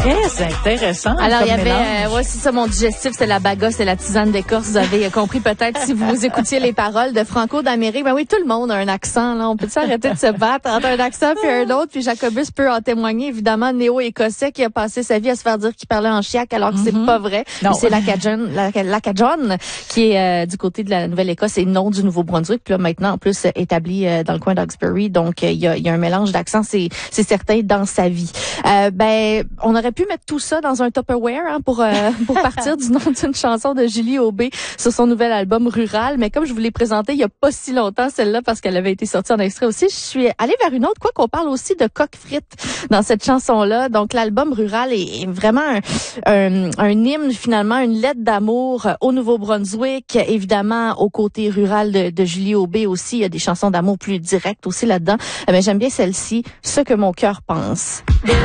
C'est intéressant. Alors, il y avait, mélange. c'est ça, mon digestif, c'est la bagasse et la tisane d'écorce. Vous avez compris peut-être si vous écoutiez les paroles de Franco d'Amérique. Ben oui, tout le monde a un accent, là. On peut s'arrêter de se battre entre un accent puis un autre. Puis Jacobus peut en témoigner, évidemment, néo-écossais qui a passé sa vie à se faire dire qu'il parlait en chiac alors que c'est pas vrai. Non. C'est l'Acadjon qui est du côté de la Nouvelle-Écosse et non du Nouveau-Brunswick. Puis là, maintenant, en plus, établi dans le coin d'Hawkesbury. Donc, il y a un mélange d'accents, c'est certain, dans sa vie. On aurait pu mettre tout ça dans un Tupperware pour partir du nom d'une chanson de Julie Aubé sur son nouvel album Rural. Mais comme je vous l'ai présenté il y a pas si longtemps, celle-là, parce qu'elle avait été sortie en extrait aussi, je suis allée vers une autre, quoi qu'on parle aussi de coq frites dans cette chanson-là. Donc, l'album Rural est vraiment un hymne, finalement, une lettre d'amour au Nouveau-Brunswick, évidemment, au côté rural de Julie Aubé aussi. Il y a des chansons d'amour plus directes aussi là-dedans. Mais j'aime bien celle-ci, Ce que mon cœur pense.